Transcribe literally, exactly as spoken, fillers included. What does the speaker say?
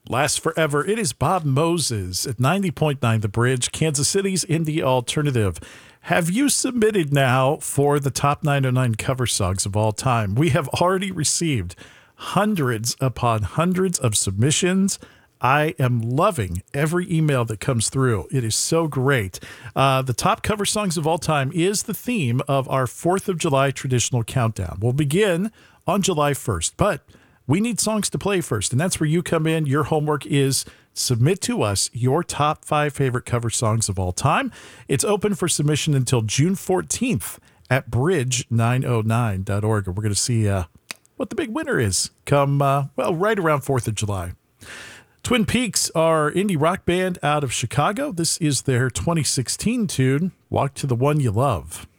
Lasts forever. It is Bob Moses at ninety point nine The Bridge, Kansas City's indie alternative. Have you submitted now for the top nine oh nine cover songs of all time? We have already received hundreds upon hundreds of submissions. I am loving every email that comes through. It is so great. Uh, the top cover songs of all time is the theme of our fourth of July traditional countdown. We'll begin on July first, but we need songs to play first, and that's where you come in. Your homework is submit to us your top five favorite cover songs of all time. It's open for submission until June fourteenth at bridge nine oh nine dot org. We're going to see uh, what the big winner is come, uh, well, right around fourth of July. Twin Peaks are indie rock band out of Chicago. This is their twenty sixteen tune, Walk to the One You Love.